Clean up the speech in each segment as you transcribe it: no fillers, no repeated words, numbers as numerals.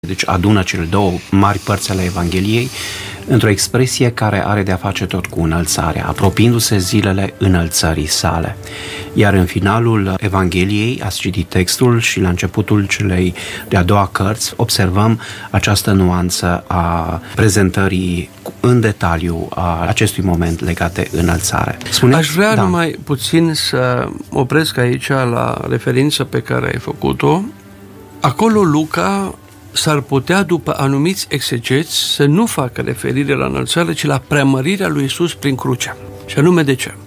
Deci adună cele două mari părți ale Evangheliei într-o expresie care are de-a face tot cu înălțarea, apropiindu-se zilele înălțării sale. Iar în finalul Evangheliei, ați citit textul și la începutul celei de-a doua cărți, observăm această nuanță a prezentării în detaliu a acestui moment legat de înălțare. Aș vrea numai puțin să opresc aici la referință pe care ai făcut-o. Acolo Luca s-ar putea, după anumiți exegeți, să nu facă referire la înălțare, ci la preamărirea lui Iisus prin cruce. Și anume de ce?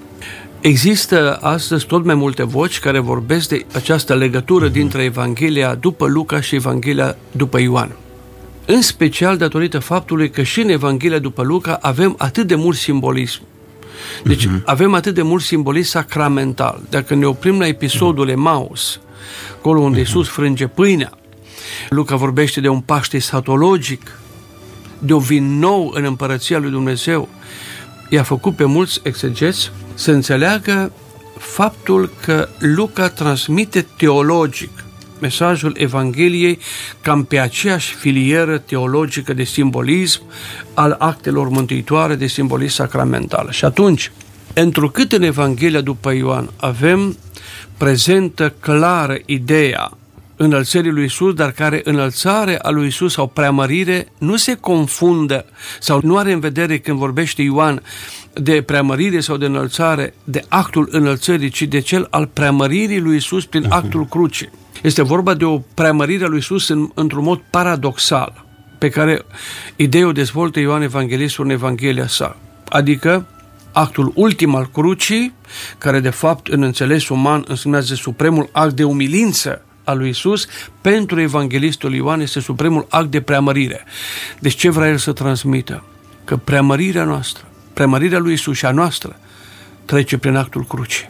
Există astăzi tot mai multe voci care vorbesc de această legătură dintre Evanghelia după Luca și Evanghelia după Ioan. În special datorită faptului că și în Evanghelia după Luca avem atât de mult simbolism. Deci avem atât de mult simbolism sacramental. Dacă ne oprim la episodul Emaus, acolo unde Iisus frânge pâinea, Luca vorbește de un Paște eschatologic, de o vin nou în împărăția lui Dumnezeu. I-a făcut pe mulți exegeți să înțeleagă faptul că Luca transmite teologic mesajul Evangheliei cam pe aceeași filieră teologică de simbolism al actelor mântuitoare, de simbolism sacramental. Și atunci, întrucât în Evanghelia după Ioan avem prezentă clară ideea înălțării lui Iisus, dar care înălțare a lui Iisus sau preamărire nu se confundă sau nu are în vedere când vorbește Ioan de preamărire sau de înălțare de actul înălțării, ci de cel al preamăririi lui Iisus prin actul crucii. Este vorba de o preamărire a lui Iisus într-un mod paradoxal, pe care ideea o dezvoltă Ioan Evanghelistul în Evanghelia sa, adică actul ultim al crucii, care de fapt în înțeles uman însemnează supremul act de umilință al lui Iisus, pentru evanghelistul Ioan este supremul act de preamărire. Deci ce vrea el să transmită? Că preamărirea noastră, preamărirea lui Iisus și a noastră trece prin actul crucii.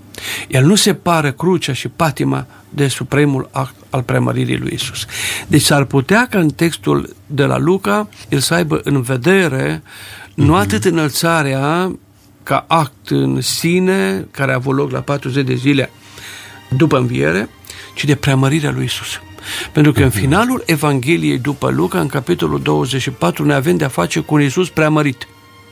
El nu separă crucea și patima de supremul act al preamăririi lui Iisus. Deci s-ar putea ca în textul de la Luca el să aibă în vedere nu atât înălțarea ca act în sine, care a avut loc la 40 de zile după înviere, ci de preamărirea lui Iisus. Pentru că în finalul Evangheliei după Luca, în capitolul 24, ne avem de-a face cu un Iisus preamărit.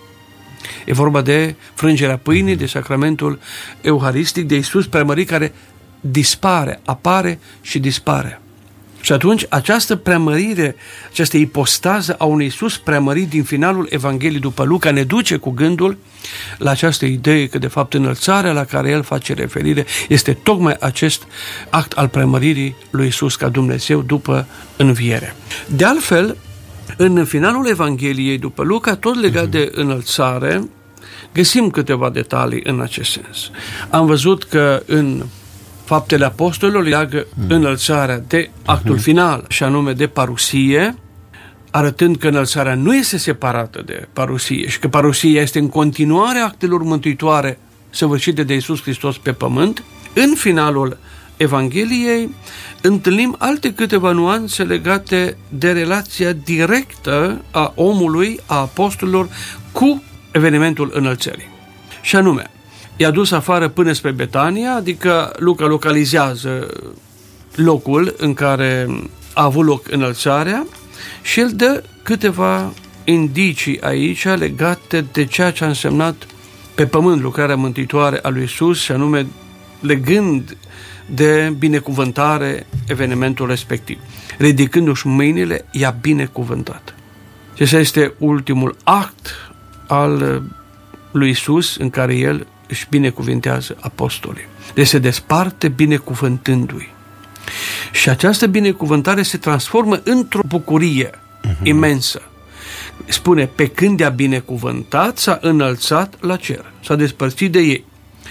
E vorba de frângerea pâinii, de sacramentul euharistic, de Iisus preamărit care dispare, apare și dispare. Și atunci această preamărire, această ipostază a unui Iisus preamărit din finalul Evangheliei după Luca ne duce cu gândul la această idee că de fapt înălțarea la care el face referire este tocmai acest act al preamăririi lui Iisus ca Dumnezeu după înviere. De altfel, în finalul Evangheliei după Luca, tot legat de înălțare, găsim câteva detalii în acest sens. Am văzut că în Faptele Apostolilor leagă înălțarea de actul final, și anume de parusie, arătând că înălțarea nu este separată de parusie și că parusia este în continuare actelor mântuitoare săvârșite de Iisus Hristos pe pământ. În finalul Evangheliei întâlnim alte câteva nuanțe legate de relația directă a omului, a apostolilor, cu evenimentul înălțării. Și anume, i-a dus afară până spre Betania, adică Luca localizează locul în care a avut loc înălțarea și el dă câteva indicii aici legate de ceea ce a însemnat pe pământ lucrarea mântuitoare a lui Iisus, și anume legând de binecuvântare evenimentul respectiv. Ridicându-și mâinile, i-a binecuvântat. Și ăsta este ultimul act al lui Iisus în care el își binecuvintează apostolii. Deci se desparte binecuvântându-i. Și această binecuvântare se transformă într-o bucurie imensă. Spune, pe când i-a binecuvântat, s-a înălțat la cer, s-a despărțit de ei.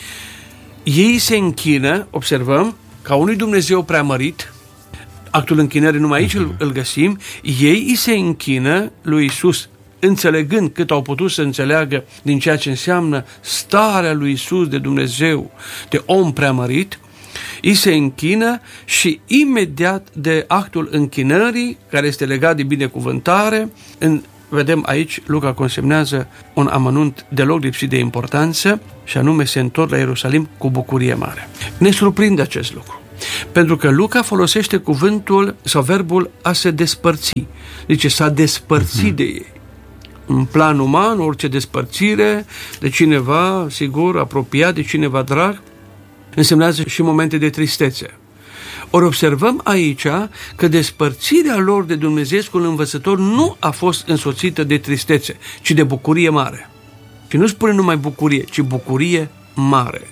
Ei se închină, observăm, ca unui Dumnezeu preamărit, actul închinării numai aici îl găsim, ei îi se închină lui Iisus, înțelegând cât au putut să înțeleagă din ceea ce înseamnă starea lui Iisus de Dumnezeu, de om preamărit, îi se închină și imediat de actul închinării, care este legat de binecuvântare, vedem aici, Luca consemnează un amănunt deloc lipsit de importanță, și anume se întorc la Ierusalim cu bucurie mare. Ne surprinde acest lucru. Pentru că Luca folosește cuvântul sau verbul a se despărți. Deci s-a despărțit de ei. În plan uman, orice despărțire de cineva, sigur, apropiat, de cineva drag, însemnează și momente de tristețe. Ori observăm aici că despărțirea lor de Dumnezeescul învățător nu a fost însoțită de tristețe, ci de bucurie mare. Și nu spune numai bucurie, ci bucurie mare.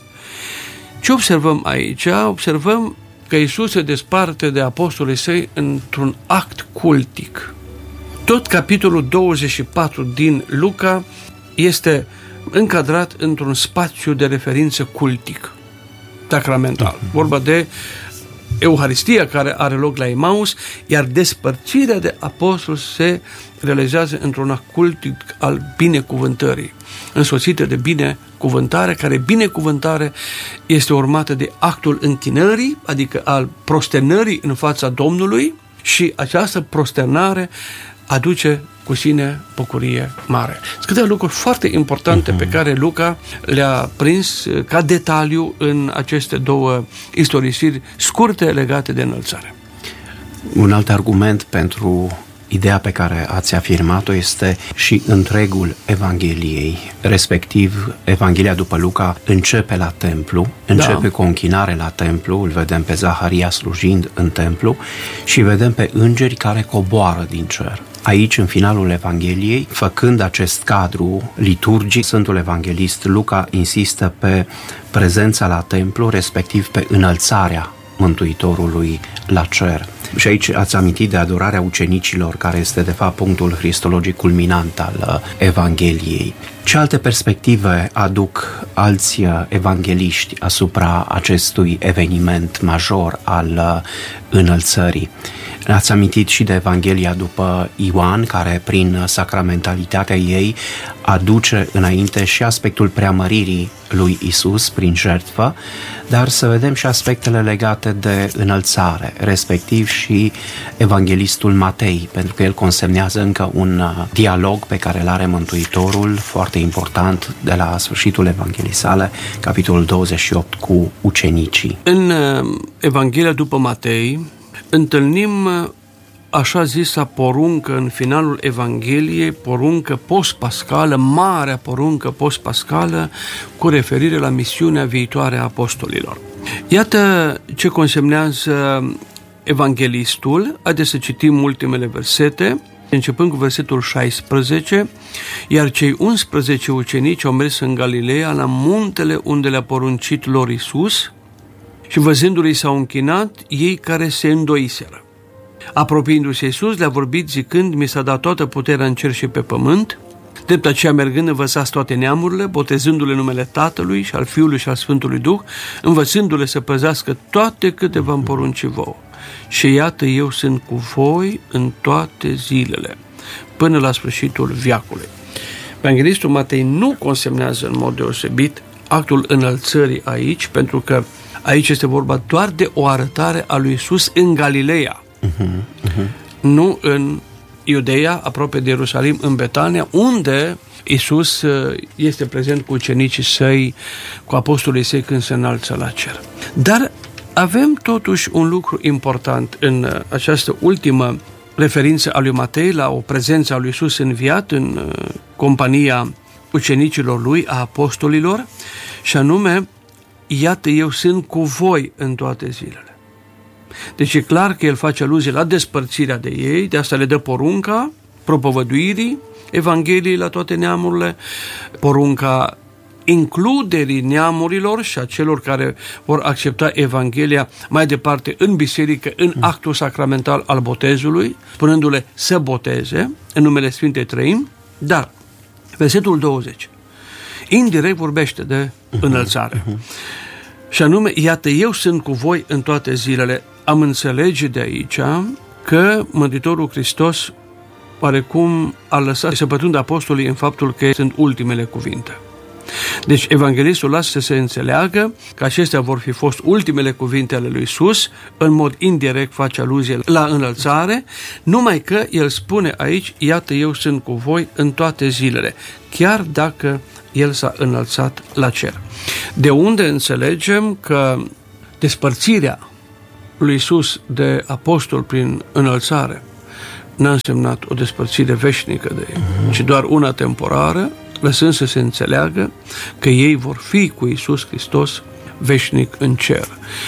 Ce observăm aici? Observăm că Iisus se desparte de apostolii săi într-un act cultic. Tot capitolul 24 din Luca este încadrat într-un spațiu de referință cultic, sacramental. Vorba de Euharistia care are loc la Emaus, iar despărțirea de apostoli se realizează într-un act cultic al binecuvântării, însoțită de binecuvântare, care binecuvântare este urmată de actul închinării, adică al prosternării în fața Domnului, și această prosternare aduce cu sine bucurie mare. Sunt câteva lucruri foarte importante pe care Luca le-a prins ca detaliu în aceste două istorisiri scurte legate de înălțare. Un alt argument pentru ideea pe care ați afirmat-o este și întregul Evangheliei, respectiv Evanghelia după Luca începe la templu, începe cu o închinare la templu, îl vedem pe Zaharia slujind în templu și vedem pe îngeri care coboară din cer. Aici, în finalul Evangheliei, făcând acest cadru liturgic, Sfântul Evanghelist Luca insistă pe prezența la templu, respectiv pe înălțarea Mântuitorului la cer. Și aici ați amintit de adorarea ucenicilor, care este de fapt punctul cristologic culminant al Evangheliei. Ce alte perspective aduc alți evangheliști asupra acestui eveniment major al înălțării? Ați amintit și de Evanghelia după Ioan, care prin sacramentalitatea ei aduce înainte și aspectul preamăririi lui Isus prin jertfă, dar să vedem și aspectele legate de înălțare, respectiv și Evanghelistul Matei, pentru că el consemnează încă un dialog pe care îl are Mântuitorul, foarte important, de la sfârșitul Evangheliei sale, capitolul 28, cu ucenicii. În Evanghelia după Matei întâlnim așa zisa poruncă în finalul Evangheliei, poruncă post-pascală, marea poruncă post-pascală, cu referire la misiunea viitoare a apostolilor. Iată ce consemnează evanghelistul. Haideți să citim ultimele versete, începând cu versetul 16, iar cei 11 ucenici au mers în Galileea, la muntele unde le-a poruncit lor Iisus, și văzându-i s-au închinat ei care se îndoiseră. Apropiindu-se Iisus, le-a vorbit zicând: mi s-a dat toată puterea în cer și pe pământ, drept aceea mergând învățați toate neamurile, botezându-le numele Tatălui și al Fiului și al Sfântului Duh, învățându-le să păzească toate câte v-am poruncit vouă. Și iată, eu sunt cu voi în toate zilele, până la sfârșitul veacului. Evanghelistul Matei nu consemnează în mod deosebit actul înălțării aici, pentru că aici este vorba doar de o arătare a lui Iisus în Galileea, nu în Iudeea, aproape de Ierusalim, în Betania, unde Iisus este prezent cu ucenicii săi, cu apostolii săi când se înalță la cer. Dar avem totuși un lucru important în această ultimă referință a lui Matei la o prezență a lui Iisus înviat în compania ucenicilor lui, a apostolilor, și anume: iată, eu sunt cu voi în toate zilele. Deci e clar că el face aluzie la despărțirea de ei, de asta le dă porunca propovăduirii Evangheliei la toate neamurile, porunca includerii neamurilor și a celor care vor accepta Evanghelia mai departe în biserică, în actul sacramental al botezului, spunându-le să boteze în numele Sfintei Treimi. Dar versetul 20 indirect vorbește de înălțare. Și anume: iată, eu sunt cu voi în toate zilele. Am înțelege de aici că Mântuitorul Hristos oarecum a lăsat să pătrundă apostolii în faptul că sunt ultimele cuvinte. Deci evanghelistul lasă să se înțeleagă că acestea vor fi fost ultimele cuvinte ale lui Iisus, în mod indirect face aluzie la înălțare, numai că el spune aici: iată, eu sunt cu voi în toate zilele, chiar dacă el s-a înălțat la cer. De unde înțelegem că despărțirea lui Iisus de apostol prin înălțare n-a însemnat o despărțire veșnică de ei, ci doar una temporară, lăsând să se înțeleagă că ei vor fi cu Iisus Hristos veșnic în cer.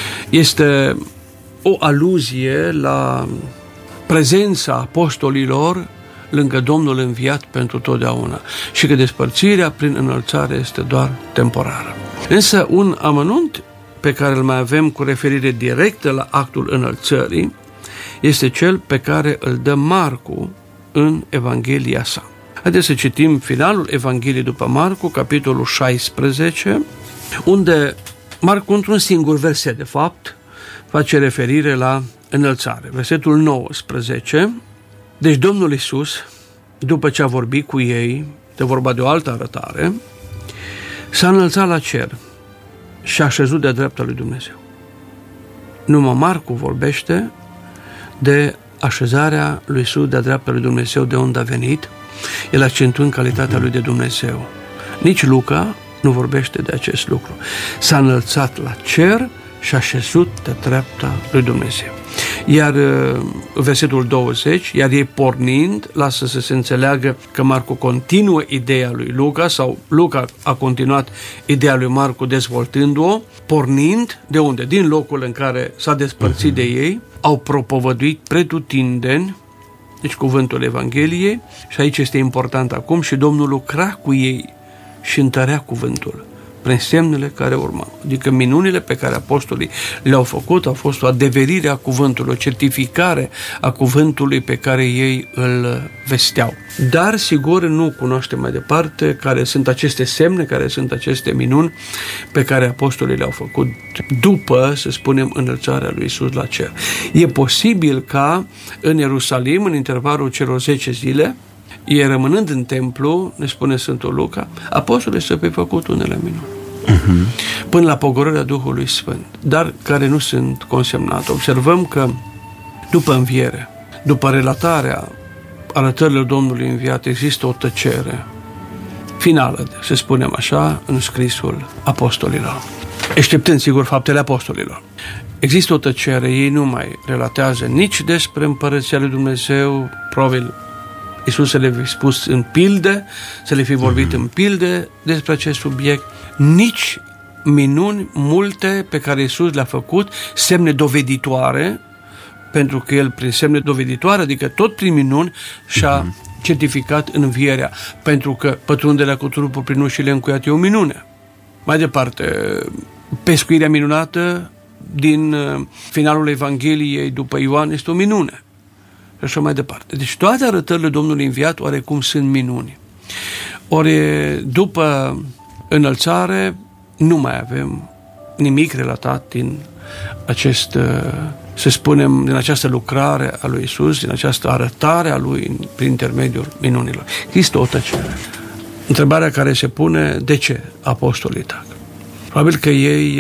Este o aluzie la prezența apostolilor lângă Domnul înviat pentru totdeauna și că despărțirea prin înălțare este doar temporară. Însă un amănunt pe care îl mai avem cu referire directă la actul înălțării este cel pe care îl dă Marcu în Evanghelia sa. Haideți să citim finalul Evangheliei după Marcu, capitolul 16, unde Marcu, într-un singur verset, de fapt, face referire la înălțare. Versetul 19. Deci Domnul Iisus, după ce a vorbit cu ei, de vorba de o altă arătare, s-a înălțat la cer și a șezut de-a dreapta lui Dumnezeu. Numai Marcu vorbește de așezarea lui Iisus de-a dreapta lui Dumnezeu, de unde a venit, el accentuând calitatea lui de Dumnezeu. Nici Luca nu vorbește de acest lucru. S-a înălțat la cer și a șezut de dreapta lui Dumnezeu. Iar versetul 20, iar ei pornind, lasă să se înțeleagă că Marcu continuă ideea lui Luca, sau Luca a continuat ideea lui Marcu dezvoltându-o, pornind de unde? Din locul în care s-a despărțit de ei, au propovăduit pretutindeni, deci cuvântul Evangheliei, și aici este important acum, și Domnul lucra cu ei și întărea cuvântul prin semnele care urmau. Adică minunile pe care apostolii le-au făcut au fost o adeverire a cuvântului, o certificare a cuvântului pe care ei îl vesteau. Dar, sigur, nu cunoaștem mai departe care sunt aceste semne, care sunt aceste minuni pe care apostolii le-au făcut după, să spunem, înălțarea lui Iisus la cer. E posibil ca în Ierusalim, în intervalul celor 10 zile, ei rămânând în templu, ne spune Sfântul Luca, apostolii să fi făcut unele minuni. Până la pogorârea Duhului Sfânt, dar care nu sunt consemnate. Observăm că după înviere, după relatarea arătărilor Domnului înviat, există o tăcere finală, să spunem așa, în scrisul apostolilor, exceptând, sigur, faptele apostolilor. Există o tăcere, ei nu mai relatează nici despre Împărăția lui Dumnezeu, probabil Iisus să le fi spus în pilde, să le fi vorbit în pilde despre acest subiect, nici minuni multe pe care Iisus le-a făcut, semne doveditoare, pentru că El prin semne doveditoare, adică tot prin minuni, și-a certificat învierea, pentru că pătrunderea cu trupul prin ușile încuiate e o minune. Mai departe, pescuirea minunată din finalul Evangheliei după Ioan este o minune. Și așa mai departe. Deci toate arătările Domnului înviat oarecum sunt minuni. Ori după înălțare nu mai avem nimic relatat din acest, să spunem, din această lucrare a lui Iisus, din această arătare a lui prin intermediul minunilor. Există o tăcere. Întrebarea care se pune, de ce apostolii tac? Probabil că ei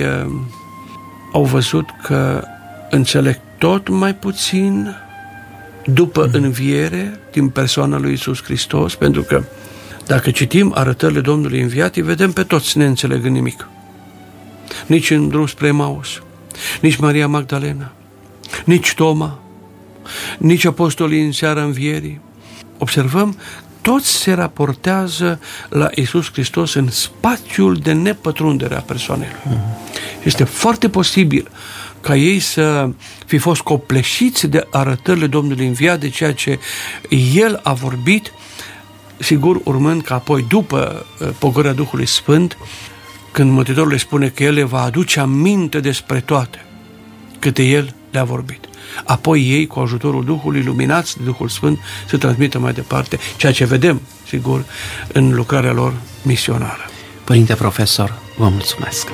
au văzut că înțeleg tot mai puțin după înviere din persoana lui Iisus Hristos, pentru că dacă citim arătările Domnului înviat, îi vedem pe toți neînțelegând nimic. Nici în drum spre Emaus, nici Maria Magdalena, nici Toma, nici apostolii în seara învierii. Observăm, toți se raportează la Iisus Hristos în spațiul de nepătrundere a persoanei lui. Este foarte posibil ca ei să fi fost copleșiți de arătările Domnului înviat, de ceea ce El a vorbit, sigur urmând că apoi, după pogorârea Duhului Sfânt, când Mântuitorul le spune că El le va aduce aminte despre toate câte El le-a vorbit. Apoi ei, cu ajutorul Duhului, iluminați de Duhul Sfânt, se transmită mai departe, ceea ce vedem, sigur, în lucrarea lor misionară. Părinte profesor, vă mulțumesc!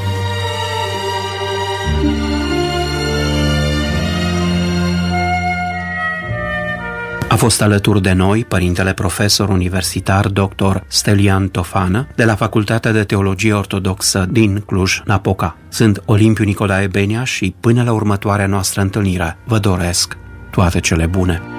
A fost alături de noi părintele profesor universitar dr. Stelian Tofană de la Facultatea de Teologie Ortodoxă din Cluj-Napoca. Sunt Olimpiu Nicolae Benea și până la următoarea noastră întâlnire vă doresc toate cele bune.